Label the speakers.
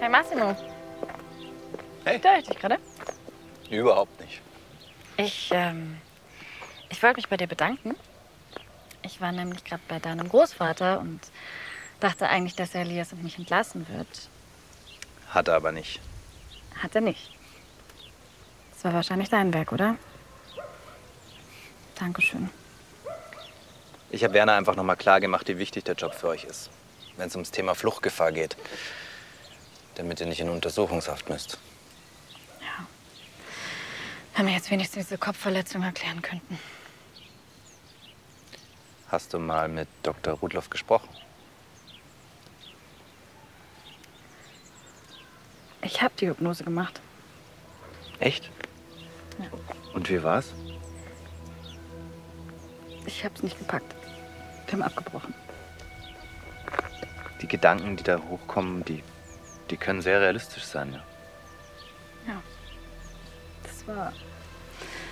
Speaker 1: Hey Massimo.
Speaker 2: Hey.
Speaker 1: Störe ich dich gerade?
Speaker 2: Überhaupt nicht.
Speaker 1: Ich wollte mich bei dir bedanken. Ich war nämlich gerade bei deinem Großvater und dachte eigentlich, dass er Elias und mich entlassen wird.
Speaker 2: Hat er aber nicht.
Speaker 1: Hat er nicht. Das war wahrscheinlich dein Werk, oder? Dankeschön.
Speaker 2: Ich habe Werner einfach nochmal klar gemacht, wie wichtig der Job für euch ist. Wenn es ums Thema Fluchtgefahr geht. Damit ihr nicht in Untersuchungshaft müsst.
Speaker 1: Ja. Wenn wir jetzt wenigstens diese Kopfverletzung erklären könnten.
Speaker 2: Hast du mal mit Dr. Rudloff gesprochen?
Speaker 1: Ich habe die Hypnose gemacht.
Speaker 2: Echt?
Speaker 1: Ja.
Speaker 2: Und wie war's?
Speaker 1: Ich habe es nicht gepackt. Wir haben abgebrochen.
Speaker 2: Die Gedanken, die da hochkommen, die können sehr realistisch sein, ja.
Speaker 1: Ja. Das war